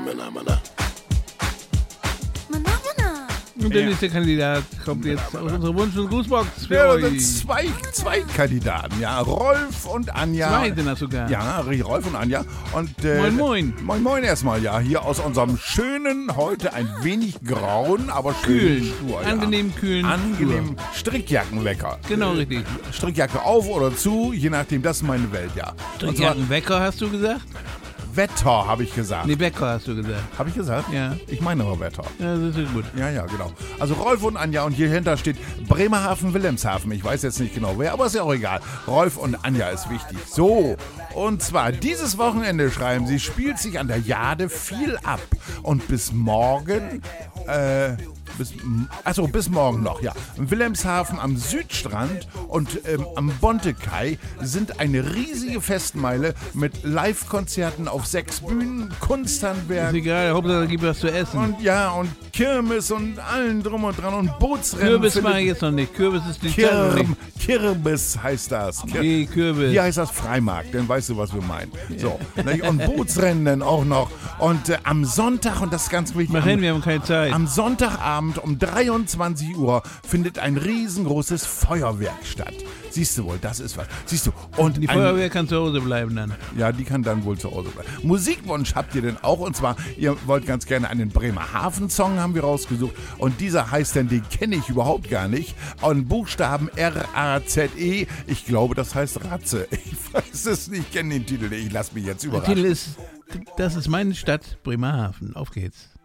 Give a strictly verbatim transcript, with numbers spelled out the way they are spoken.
Mana, Mana. Und der nächste Kandidat kommt jetzt aus unserer Wunsch- und Grußbox für Ja, das euch. sind zwei, zwei Kandidaten, ja. Rolf und Anja. Zwei sind das sogar. Ja, Rolf und Anja. Und, äh, Moin, moin. Moin, moin erstmal, ja. Hier aus unserem schönen, heute ein wenig grauen, aber schönen Kühlen. Schuh. Ja. Angenehm kühlen. Angenehm Strickjackenwecker. Genau, Äh, richtig. Strickjacke auf oder zu, je nachdem, das ist meine Welt, ja. Und zwar Wecker hast du gesagt? Wetter, habe ich gesagt. Nee, Bäcker hast du gesagt. Habe ich gesagt? Ja. Ich meine aber Wetter. Ja, das ist gut. Ja, ja, genau. Also Rolf und Anja und hier hinter steht Bremerhaven, Wilhelmshaven. Ich weiß jetzt nicht genau wer, aber ist ja auch egal. Rolf und Anja ist wichtig. So, und zwar dieses Wochenende, schreiben sie, spielt sich an der Jade viel ab. Und bis morgen, äh, bis, also bis morgen noch, ja. In Wilhelmshaven am Südstrand und ähm, am Bontekai sind eine riesige Festmeile mit Live-Konzerten auf sechs Bühnen, Kunsthandwerk. Ist egal, Hauptsache da gibt was zu essen. Und ja, und Kirmes und allen drum und dran und Bootsrennen. Kürbis findet- mache ich jetzt noch nicht. Kürbis ist die Kirm, Kirmes heißt das. Kir Nee, Kürbis. Hier heißt das Freimarkt, dann weißt du, was wir meinen. So, ne, und Bootsrennen dann auch noch. Und äh, am Sonntag, und das ist ganz wichtig, Mach hin, am, wir haben keine Zeit. am Sonntagabend um dreiundzwanzig Uhr findet ein riesengroßes Feuerwerk statt. Siehst du wohl, das ist was. Siehst du, und Die ein- Feuerwehr kann zu Hause bleiben dann. ja, die kann dann wohl zu Hause bleiben. Musikwunsch habt ihr denn auch? Und zwar, ihr wollt ganz gerne einen Bremerhaven-Song, haben wir rausgesucht. Und dieser heißt dann, den kenne ich überhaupt gar nicht. Und Buchstaben R A Z E. Ich glaube, das heißt Ratze. Ich weiß es nicht, ich kenne den Titel nicht. Ich lasse mich jetzt Der überraschen. Titel ist, das ist meine Stadt, Bremerhaven. Auf geht's.